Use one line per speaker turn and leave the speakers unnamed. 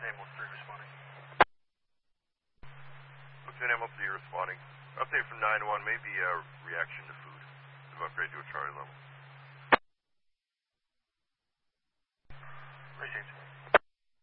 Ambulance 3 responding.
Platoon Ambulance 3 responding. Update from 9-1, maybe a reaction to food. We've upgraded to a Charlie level.